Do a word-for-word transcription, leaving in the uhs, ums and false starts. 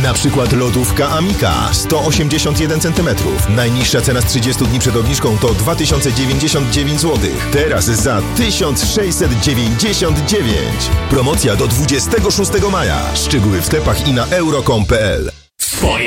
Na przykład lodówka Amika sto osiemdziesiąt jeden centymetrów. Najniższa cena z trzydziestu dni przed obniżką to dwa tysiące dziewięćdziesiąt dziewięć złotych. Teraz za tysiąc sześćset dziewięćdziesiąt dziewięć. Promocja do dwudziestego szóstego maja. Szczegóły w sklepach i na euro kropka com kropka p l. Swoje